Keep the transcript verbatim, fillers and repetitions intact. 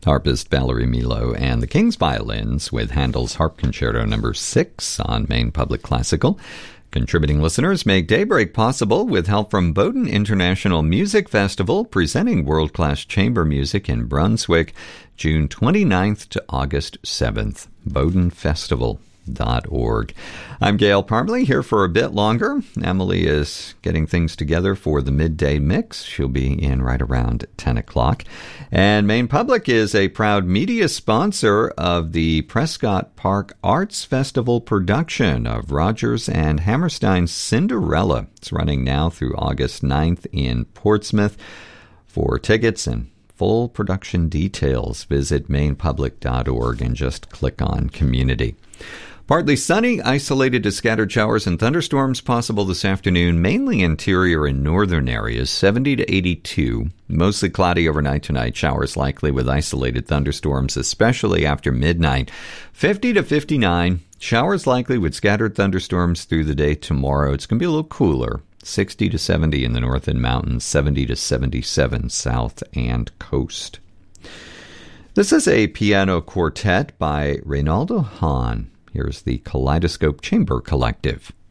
Harpist Valerie Milo and the King's Violins with Handel's Harp Concerto number six on Maine Public Classical. Contributing listeners make Daybreak possible with help from Bowdoin International Music Festival, presenting world-class chamber music in Brunswick, June twenty-ninth to August seventh. Bowdoin Festival. Dot org. I'm Gail Parmley, here for a bit longer. Emily is getting things together for the midday mix. She'll be in right around ten o'clock. And Maine Public is a proud media sponsor of the Prescott Park Arts Festival production of Rodgers and Hammerstein's Cinderella. It's running now through August ninth in Portsmouth. For tickets and full production details, visit maine public dot org and just click on Community. Partly sunny, isolated to scattered showers and thunderstorms possible this afternoon, mainly interior and northern areas, seventy to eighty-two. Mostly cloudy overnight tonight, showers likely with isolated thunderstorms, especially after midnight. fifty to fifty-nine, showers likely with scattered thunderstorms through the day tomorrow. It's going to be a little cooler, sixty to seventy in the north and mountains, seventy to seventy-seven south and coast. This is a piano quartet by Reynaldo Hahn. Here's the Kaleidoscope Chamber Collective.